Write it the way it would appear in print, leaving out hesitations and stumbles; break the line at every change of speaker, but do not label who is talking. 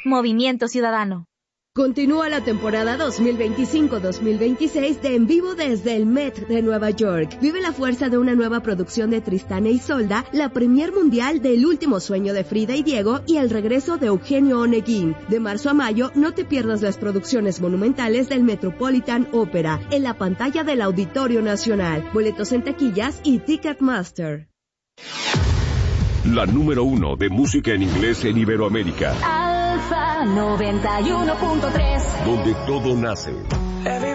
Movimiento Ciudadano.
Continúa la temporada 2025-2026 de En Vivo desde el Met de Nueva York. Vive la fuerza de una nueva producción de Tristán e Isolda, la premier mundial del Último Sueño de Frida y Diego y el regreso de Eugenio Oneguín. De marzo a mayo, no te pierdas las producciones monumentales del Metropolitan Opera en la pantalla del Auditorio Nacional. Boletos en taquillas y Ticketmaster.
La número 1 de música en inglés en Iberoamérica.
Alfa 91.3.
Donde todo nace.